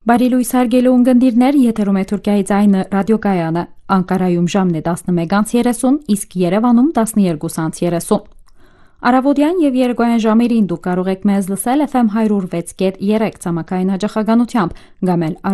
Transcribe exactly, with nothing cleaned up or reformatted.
Բարի լույս հարգելի ունկնդիրներ, եթերում է Թուրքիայի ձայնը ռադիոկայանը, Անկարայում ժամն է տասնմեկ երեսուն, իսկ Երևանում տասնյոթ երեսուն։ Առավոտյան եւ երեկոյան ժամերին դուք կարող եք մեզ լսել F M one oh six point three ցամաքային հաճախականությամբ, կամ էլ